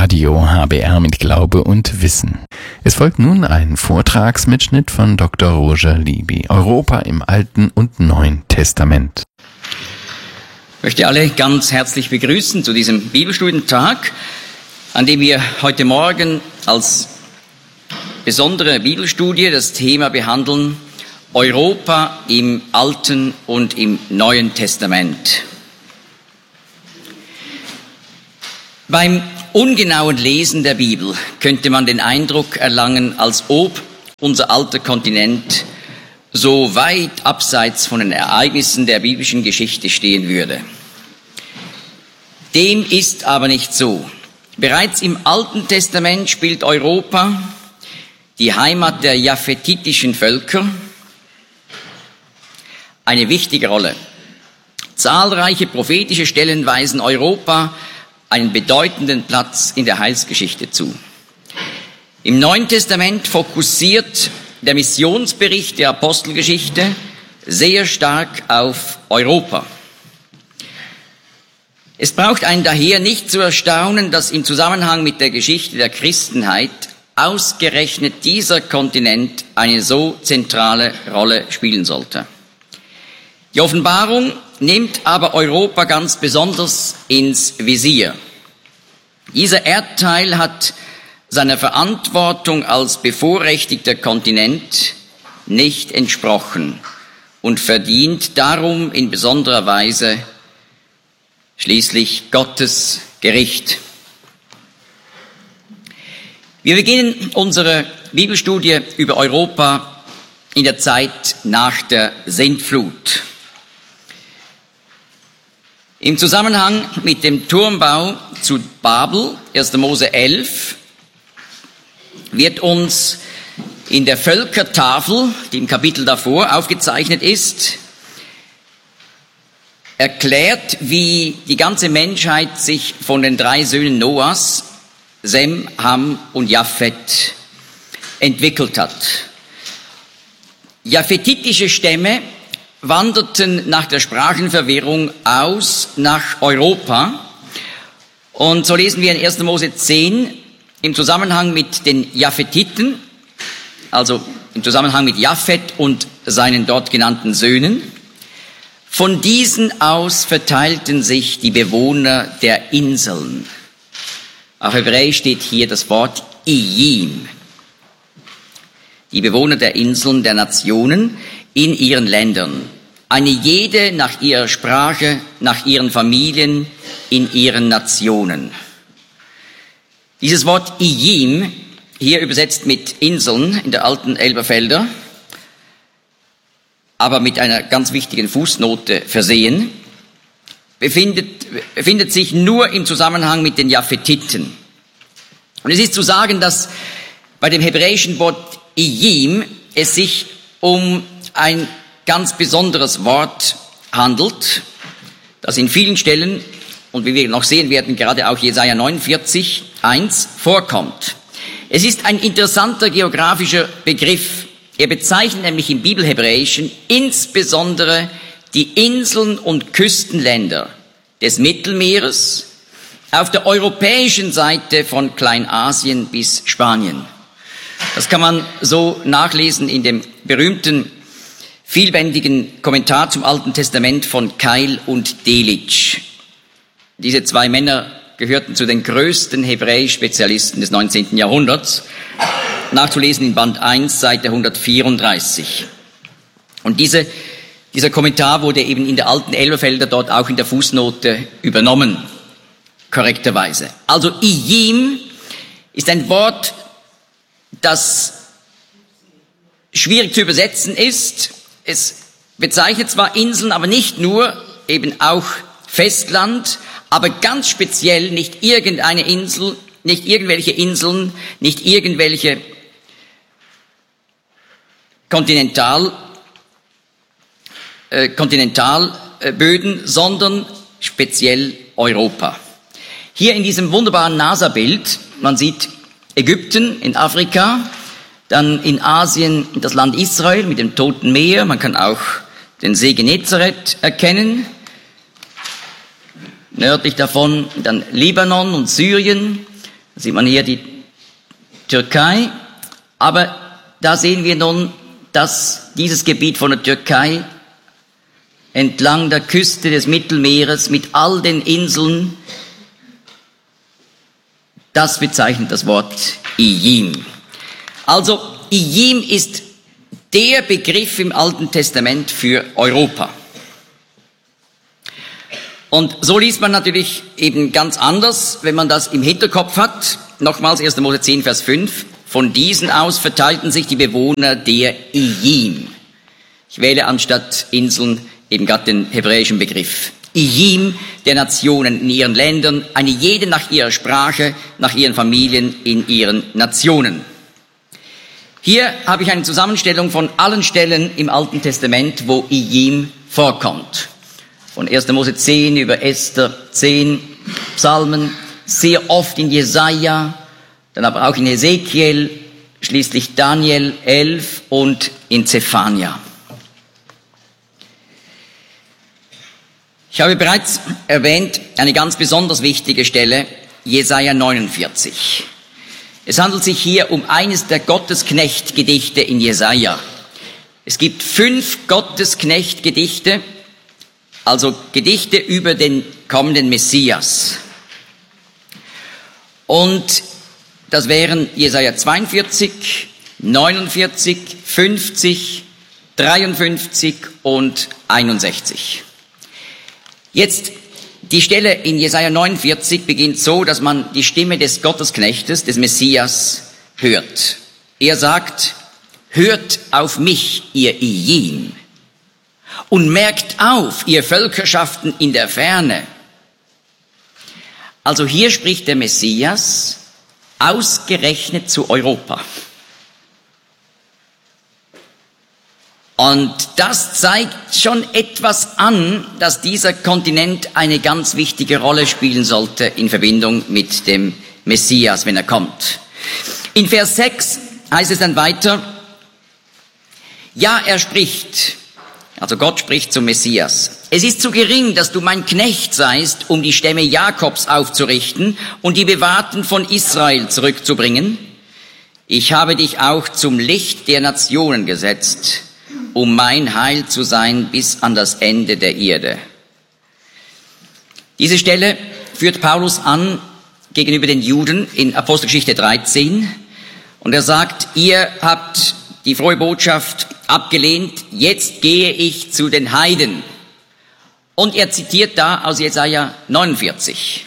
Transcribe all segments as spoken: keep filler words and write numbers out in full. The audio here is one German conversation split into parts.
Radio H B R mit Glaube und Wissen. Es folgt nun ein Vortragsmitschnitt von Doktor Roger Libby, Europa im Alten und Neuen Testament. Ich möchte alle ganz herzlich begrüßen zu diesem Bibelstudientag, an dem wir heute Morgen als besondere Bibelstudie das Thema behandeln: Europa im Alten und im Neuen Testament. Beim ungenauen Lesen der Bibel könnte man den Eindruck erlangen, als ob unser alter Kontinent so weit abseits von den Ereignissen der biblischen Geschichte stehen würde. Dem ist aber nicht so. Bereits im Alten Testament spielt Europa, die Heimat der japhetitischen Völker, eine wichtige Rolle. Zahlreiche prophetische Stellen weisen Europa einen bedeutenden Platz in der Heilsgeschichte zu. Im Neuen Testament fokussiert der Missionsbericht der Apostelgeschichte sehr stark auf Europa. Es braucht einen daher nicht zu erstaunen, dass im Zusammenhang mit der Geschichte der Christenheit ausgerechnet dieser Kontinent eine so zentrale Rolle spielen sollte. Die Offenbarung nimmt aber Europa ganz besonders ins Visier. Dieser Erdteil hat seiner Verantwortung als bevorrechtigter Kontinent nicht entsprochen und verdient darum in besonderer Weise schließlich Gottes Gericht. Wir beginnen unsere Bibelstudie über Europa in der Zeit nach der Sintflut. Im Zusammenhang mit dem Turmbau zu Babel, erster Mose elf, wird uns in der Völkertafel, die im Kapitel davor aufgezeichnet ist, erklärt, wie die ganze Menschheit sich von den drei Söhnen Noahs, Sem, Ham und Japhet, entwickelt hat. Japhetitische Stämme wanderten nach der Sprachenverwirrung aus nach Europa. Und so lesen wir in erster Mose zehn im Zusammenhang mit den Japhetiten, also im Zusammenhang mit Japhet und seinen dort genannten Söhnen. Von diesen aus verteilten sich die Bewohner der Inseln. Auf Hebräisch steht hier das Wort Iyim. Die Bewohner der Inseln der Nationen in ihren Ländern. Eine jede nach ihrer Sprache, nach ihren Familien, in ihren Nationen. Dieses Wort Iyim, hier übersetzt mit Inseln in der alten Elberfelder, aber mit einer ganz wichtigen Fußnote versehen, befindet, befindet sich nur im Zusammenhang mit den Japhetiten. Und es ist zu sagen, dass bei dem hebräischen Wort Iyim es sich um ein ganz besonderes Wort handelt, das in vielen Stellen, und wie wir noch sehen werden, gerade auch Jesaja neunundvierzig, eins vorkommt. Es ist ein interessanter geografischer Begriff. Er bezeichnet nämlich im Bibelhebräischen insbesondere die Inseln und Küstenländer des Mittelmeeres auf der europäischen Seite von Kleinasien bis Spanien. Das kann man so nachlesen in dem berühmten, vielbändigen Kommentar zum Alten Testament von Keil und Delitzsch. Diese zwei Männer gehörten zu den größten Hebräisch-Spezialisten des neunzehnten Jahrhunderts, nachzulesen in Band eins, Seite hundertvierunddreißig. Und diese, dieser Kommentar wurde eben in der alten Elberfelder dort auch in der Fußnote übernommen, korrekterweise. Also Iyim ist ein Wort, das schwierig zu übersetzen ist. Es bezeichnet zwar Inseln, aber nicht nur, eben auch Festland, aber ganz speziell nicht irgendeine Insel, nicht irgendwelche Inseln, nicht irgendwelche Kontinental, äh, Kontinentalböden, sondern speziell Europa. Hier in diesem wunderbaren NASA-Bild, man sieht Ägypten in Afrika, dann in Asien das Land Israel mit dem Toten Meer, man kann auch den See Genezareth erkennen, nördlich davon dann Libanon und Syrien, Da sieht man hier die Türkei, aber da sehen wir nun, dass dieses Gebiet von der Türkei entlang der Küste des Mittelmeeres mit all den Inseln, das bezeichnet das Wort Ijim. Also Ijim ist der Begriff im Alten Testament für Europa. Und so liest man natürlich eben ganz anders, wenn man das im Hinterkopf hat. Nochmals erster Mose zehn, Vers fünf. Von diesen aus verteilten sich die Bewohner der Ijim. Ich wähle anstatt Inseln eben gerade den hebräischen Begriff. Ijim, der Nationen in ihren Ländern, eine jede nach ihrer Sprache, nach ihren Familien, in ihren Nationen. Hier habe ich eine Zusammenstellung von allen Stellen im Alten Testament, wo Ijim vorkommt. Von erster Mose zehn über Esther zehn, Psalmen, sehr oft in Jesaja, dann aber auch in Hesekiel, schließlich Daniel elf und in Zephania. Ich habe bereits erwähnt, eine ganz besonders wichtige Stelle, Jesaja neunundvierzig. Es handelt sich hier um eines der Gottesknecht-Gedichte in Jesaja. Es gibt fünf Gottesknecht-Gedichte, also Gedichte über den kommenden Messias. Und das wären Jesaja zweiundvierzig, neunundvierzig, fünfzig, dreiundfünfzig und einundsechzig. Jetzt, die Stelle in Jesaja neunundvierzig beginnt so, dass man die Stimme des Gottesknechtes, des Messias, hört. Er sagt, hört auf mich, ihr Ijim, und merkt auf, ihr Völkerschaften in der Ferne. Also hier spricht der Messias ausgerechnet zu Europa. Und das zeigt schon etwas an, dass dieser Kontinent eine ganz wichtige Rolle spielen sollte in Verbindung mit dem Messias, wenn er kommt. In Vers sechs heißt es dann weiter, ja, er spricht, also Gott spricht zum Messias. Es ist zu gering, dass du mein Knecht seist, um die Stämme Jakobs aufzurichten und die Bewahrten von Israel zurückzubringen. Ich habe dich auch zum Licht der Nationen gesetzt, um mein Heil zu sein bis an das Ende der Erde. Diese Stelle führt Paulus an gegenüber den Juden in Apostelgeschichte dreizehn. Und er sagt, ihr habt die frohe Botschaft abgelehnt, jetzt gehe ich zu den Heiden. Und er zitiert da aus Jesaja neunundvierzig.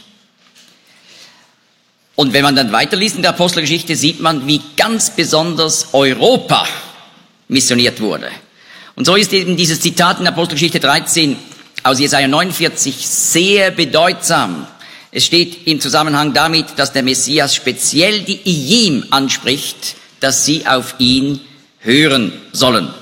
Und wenn man dann weiterliest in der Apostelgeschichte, sieht man, wie ganz besonders Europa missioniert wurde. Und so ist eben dieses Zitat in Apostelgeschichte dreizehn aus Jesaja neunundvierzig sehr bedeutsam. Es steht im Zusammenhang damit, dass der Messias speziell die Ijim anspricht, dass sie auf ihn hören sollen.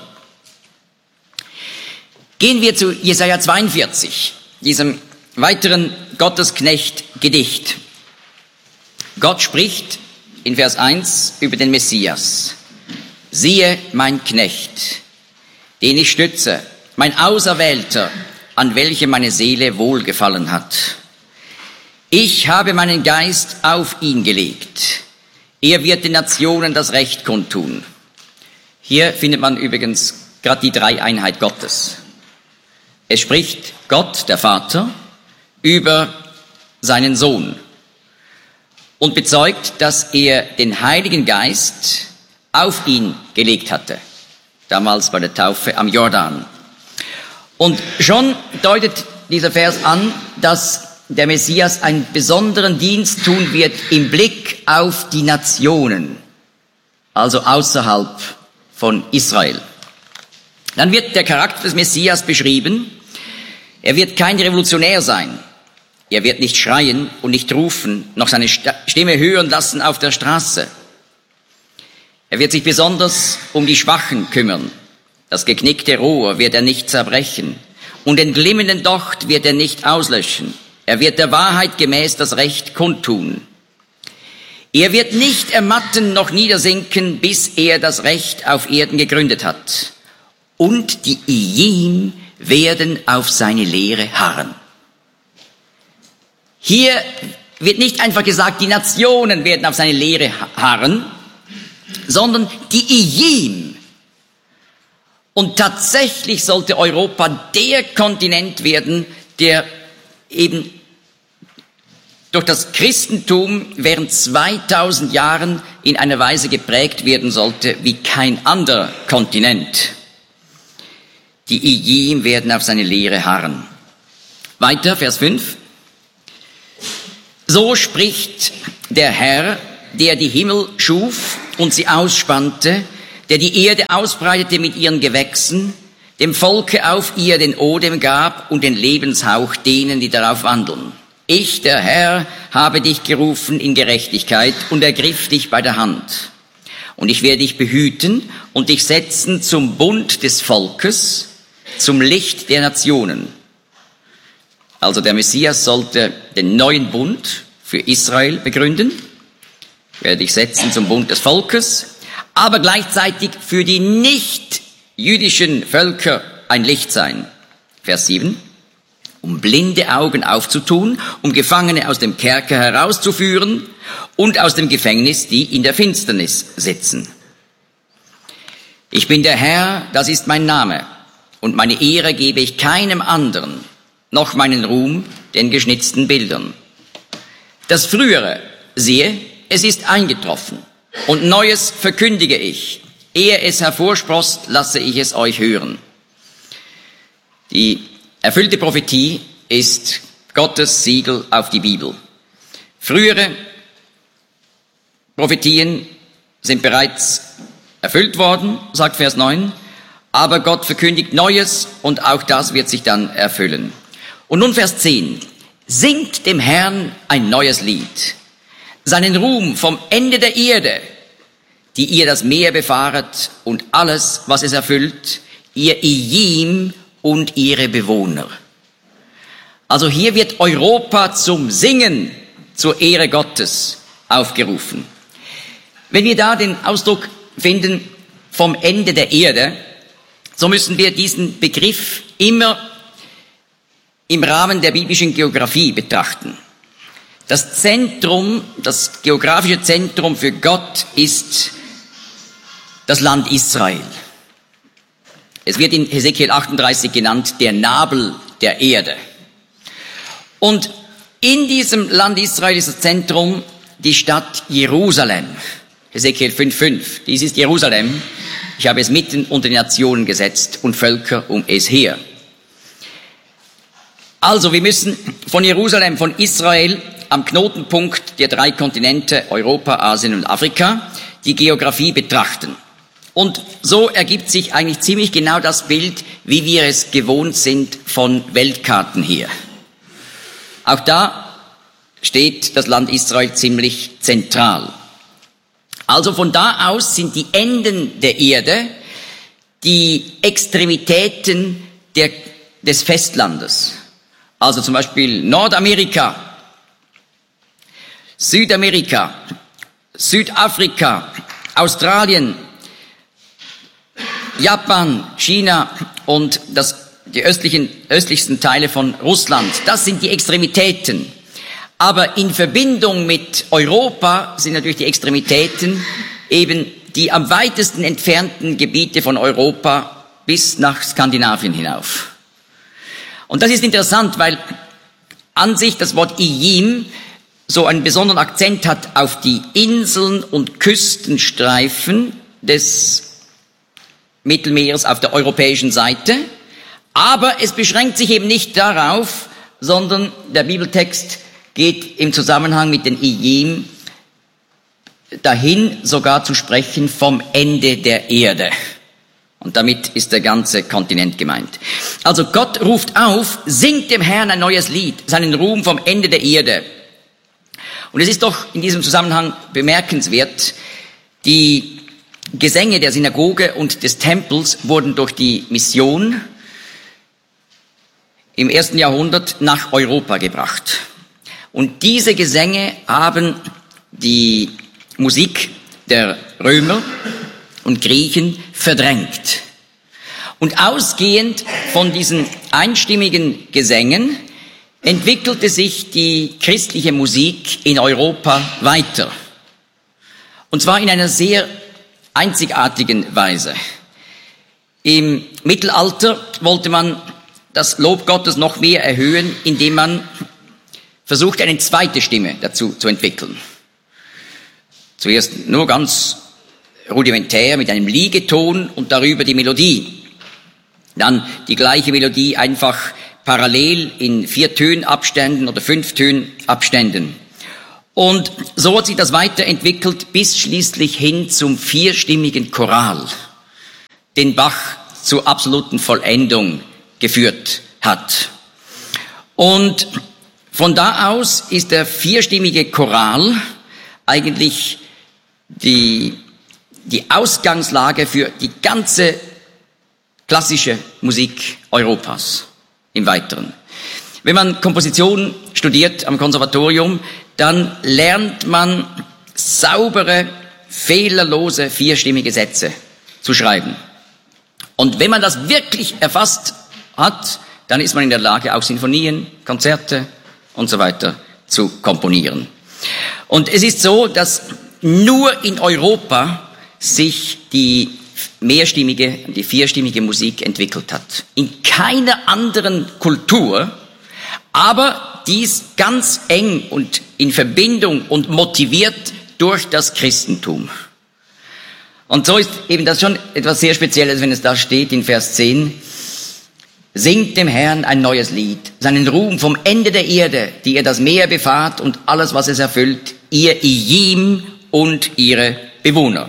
Gehen wir zu Jesaja zweiundvierzig, diesem weiteren Gottesknecht-Gedicht. Gott spricht in Vers eins über den Messias. Siehe, mein Knecht, den ich stütze, mein Auserwählter, an welchem meine Seele wohlgefallen hat. Ich habe meinen Geist auf ihn gelegt. Er wird den Nationen das Recht kundtun. Hier findet man übrigens gerade die Dreieinheit Gottes. Es spricht Gott, der Vater, über seinen Sohn und bezeugt, dass er den Heiligen Geist auf ihn gelegt hatte, damals bei der Taufe am Jordan. Und schon deutet dieser Vers an, dass der Messias einen besonderen Dienst tun wird im Blick auf die Nationen, also außerhalb von Israel. Dann wird der Charakter des Messias beschrieben. Er wird kein Revolutionär sein. Er wird nicht schreien und nicht rufen, noch seine Stimme hören lassen auf der Straße. Er wird sich besonders um die Schwachen kümmern. Das geknickte Rohr wird er nicht zerbrechen und den glimmenden Docht wird er nicht auslöschen. Er wird der Wahrheit gemäß das Recht kundtun. Er wird nicht ermatten noch niedersinken, bis er das Recht auf Erden gegründet hat. Und die Ijim werden auf seine Lehre harren. Hier wird nicht einfach gesagt, die Nationen werden auf seine Lehre harren, sondern die Iyim. Und tatsächlich sollte Europa der Kontinent werden, der eben durch das Christentum während zweitausend Jahren in einer Weise geprägt werden sollte wie kein anderer Kontinent. Die Iyim werden auf seine Lehre harren. Weiter, Vers fünf. So spricht der Herr, der die Himmel schuf und sie ausspannte, der die Erde ausbreitete mit ihren Gewächsen, dem Volke auf ihr den Odem gab und den Lebenshauch denen, die darauf wandeln. Ich, der Herr, habe dich gerufen in Gerechtigkeit und ergriff dich bei der Hand. Und ich werde dich behüten und dich setzen zum Bund des Volkes, zum Licht der Nationen. Also der Messias sollte den neuen Bund für Israel begründen. Ich werde dich setzen zum Bund des Volkes, aber gleichzeitig für die nicht jüdischen Völker ein Licht sein. Vers sieben. Um blinde Augen aufzutun, um Gefangene aus dem Kerker herauszuführen und aus dem Gefängnis, die in der Finsternis sitzen. Ich bin der Herr, das ist mein Name, und meine Ehre gebe ich keinem anderen, noch meinen Ruhm den geschnitzten Bildern. Das Frühere, siehe, es ist eingetroffen, und Neues verkündige ich. Ehe es hervorsproßt, lasse ich es euch hören. Die erfüllte Prophetie ist Gottes Siegel auf die Bibel. Frühere Prophetien sind bereits erfüllt worden, sagt Vers neun, aber Gott verkündigt Neues und auch das wird sich dann erfüllen. Und nun Vers zehn. Singt dem Herrn ein neues Lied, seinen Ruhm vom Ende der Erde, die ihr das Meer befahret und alles, was es erfüllt, ihr Iyim und ihre Bewohner. Also hier wird Europa zum Singen zur Ehre Gottes aufgerufen. Wenn wir da den Ausdruck finden vom Ende der Erde, so müssen wir diesen Begriff immer im Rahmen der biblischen Geografie betrachten. Das Zentrum, das geografische Zentrum für Gott ist das Land Israel. Es wird in Hesekiel achtunddreißig genannt, der Nabel der Erde. Und in diesem Land Israel ist das Zentrum die Stadt Jerusalem. Hesekiel fünf fünf. Dies ist Jerusalem. Ich habe es mitten unter die Nationen gesetzt und Völker um es her. Also, wir müssen von Jerusalem, von Israel, am Knotenpunkt der drei Kontinente, Europa, Asien und Afrika, die Geografie betrachten. Und so ergibt sich eigentlich ziemlich genau das Bild, wie wir es gewohnt sind von Weltkarten hier. Auch da steht das Land Israel ziemlich zentral. Also von da aus sind die Enden der Erde die Extremitäten der, des Festlandes. Also zum Beispiel Nordamerika, Südamerika, Südafrika, Australien, Japan, China und das, die östlichen, östlichsten Teile von Russland. Das sind die Extremitäten. Aber in Verbindung mit Europa sind natürlich die Extremitäten eben die am weitesten entfernten Gebiete von Europa bis nach Skandinavien hinauf. Und das ist interessant, weil an sich das Wort Iyim so einen besonderen Akzent hat auf die Inseln und Küstenstreifen des Mittelmeers auf der europäischen Seite. Aber es beschränkt sich eben nicht darauf, sondern der Bibeltext geht im Zusammenhang mit den Iyim dahin sogar zu sprechen vom Ende der Erde. Und damit ist der ganze Kontinent gemeint. Also Gott ruft auf, singt dem Herrn ein neues Lied, seinen Ruhm vom Ende der Erde. Und es ist doch in diesem Zusammenhang bemerkenswert, die Gesänge der Synagoge und des Tempels wurden durch die Mission im ersten Jahrhundert nach Europa gebracht. Und diese Gesänge haben die Musik der Römer und Griechen verdrängt. Und ausgehend von diesen einstimmigen Gesängen entwickelte sich die christliche Musik in Europa weiter. Und zwar in einer sehr einzigartigen Weise. Im Mittelalter wollte man das Lob Gottes noch mehr erhöhen, indem man versuchte, eine zweite Stimme dazu zu entwickeln. Zuerst nur ganz rudimentär mit einem Liegeton und darüber die Melodie. Dann die gleiche Melodie einfach parallel in vier Tönabständen oder fünf Tönabständen. Und so hat sich das weiterentwickelt bis schließlich hin zum vierstimmigen Choral, den Bach zur absoluten Vollendung geführt hat. Und von da aus ist der vierstimmige Choral eigentlich die, die Ausgangslage für die ganze klassische Musik Europas im Weiteren. Wenn man Komposition studiert am Konservatorium, dann lernt man saubere, fehlerlose, vierstimmige Sätze zu schreiben. Und wenn man das wirklich erfasst hat, dann ist man in der Lage, auch Sinfonien, Konzerte und so weiter zu komponieren. Und es ist so, dass nur in Europa sich die mehrstimmige, die vierstimmige Musik entwickelt hat. In keiner anderen Kultur, aber dies ganz eng und in Verbindung und motiviert durch das Christentum. Und so ist eben das schon etwas sehr Spezielles, wenn es da steht in Vers zehn. Singt dem Herrn ein neues Lied, seinen Ruhm vom Ende der Erde, die ihr das Meer befahrt und alles, was es erfüllt, ihr Ijim und ihre Bewohner.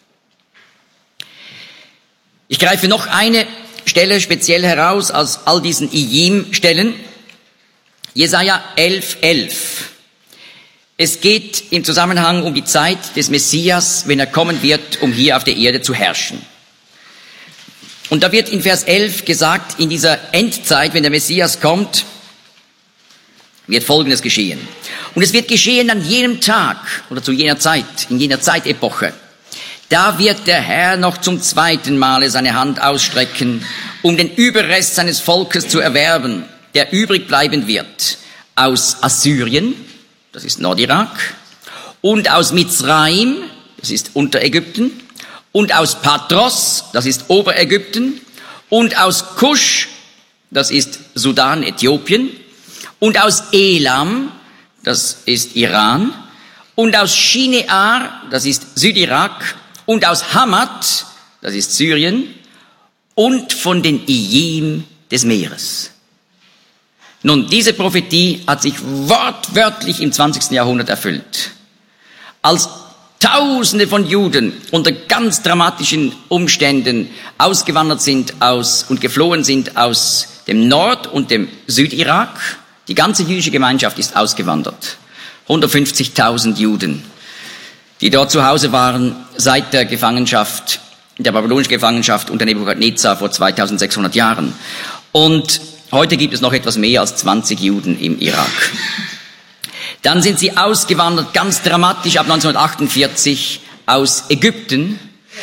Ich greife noch eine Stelle speziell heraus aus all diesen Ijim-Stellen. Jesaja elf, elf. Es geht im Zusammenhang um die Zeit des Messias, wenn er kommen wird, um hier auf der Erde zu herrschen. Und da wird in Vers elf gesagt, in dieser Endzeit, wenn der Messias kommt, wird Folgendes geschehen. Und es wird geschehen an jenem Tag oder zu jener Zeit, in jener Zeitepoche. Da wird der Herr noch zum zweiten Male seine Hand ausstrecken, um den Überrest seines Volkes zu erwerben, der übrig bleiben wird aus Assyrien, das ist Nordirak, und aus Mizraim, das ist Unterägypten, und aus Patros, das ist Oberägypten, und aus Kusch, das ist Sudan, Äthiopien, und aus Elam, das ist Iran, und aus Shinear, das ist Südirak, und aus Hamat, das ist Syrien, und von den Ijim des Meeres. Nun, diese Prophetie hat sich wortwörtlich im zwanzigsten Jahrhundert erfüllt. Als Tausende von Juden unter ganz dramatischen Umständen ausgewandert sind aus und geflohen sind aus dem Nord- und dem Südirak. Die ganze jüdische Gemeinschaft ist ausgewandert. hundertfünfzigtausend Juden, die dort zu Hause waren seit der Gefangenschaft, der babylonischen Gefangenschaft unter Nebukadnezar vor zweitausendsechshundert Jahren. Und heute gibt es noch etwas mehr als zwanzig Juden im Irak. Dann sind sie ausgewandert, ganz dramatisch ab neunzehnhundertachtundvierzig aus Ägypten.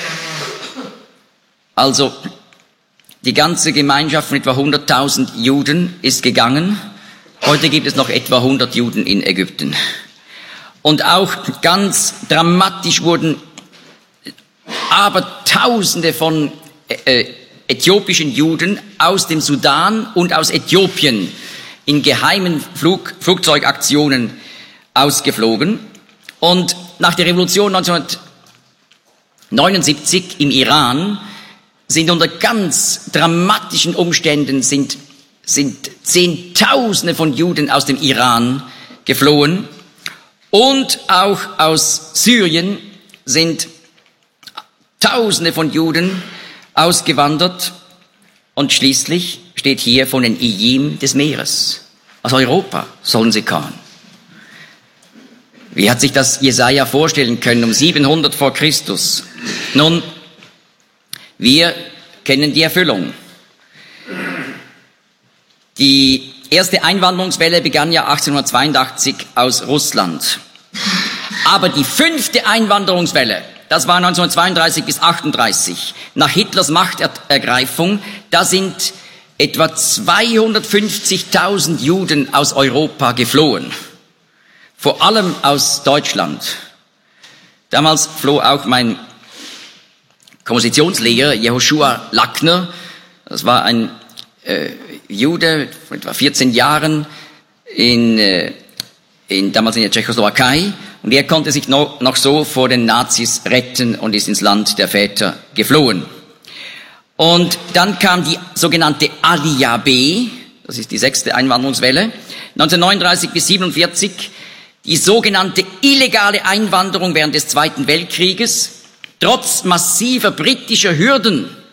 Also die ganze Gemeinschaft von etwa hunderttausend Juden ist gegangen. Heute gibt es noch etwa hundert Juden in Ägypten. Und auch ganz dramatisch wurden aber Tausende von äh, äthiopischen Juden aus dem Sudan und aus Äthiopien in geheimen Flug, Flugzeugaktionen ausgeflogen. Und nach der Revolution neunzehnhundertneunundsiebzig im Iran sind unter ganz dramatischen Umständen sind, sind Zehntausende von Juden aus dem Iran geflohen. Und auch aus Syrien sind Tausende von Juden ausgewandert. Und schließlich steht hier von den Ijim des Meeres. Aus Europa sollen sie kommen. Wie hat sich das Jesaja vorstellen können um siebenhundert vor Christus? Nun, wir kennen die Erfüllung. Die erste Einwanderungswelle begann ja achtzehnhundertzweiundachtzig aus Russland. Aber die fünfte Einwanderungswelle, das war neunzehnhundertzweiunddreißig bis achtunddreißig, nach Hitlers Machtergreifung, da sind etwa zweihundertfünfzigtausend Juden aus Europa geflohen. Vor allem aus Deutschland. Damals floh auch mein Kompositionslehrer Jehoshua Lackner. Das war ein äh, Jude von etwa vierzehn Jahren in, äh, in, damals in der Tschechoslowakei. Und er konnte sich noch, noch so vor den Nazis retten und ist ins Land der Väter geflohen. Und dann kam die sogenannte Aliyah B, das ist die sechste Einwanderungswelle, neunzehnhundertneununddreißig bis siebenundvierzig, die sogenannte illegale Einwanderung während des Zweiten Weltkrieges, trotz massiver britischer Hürden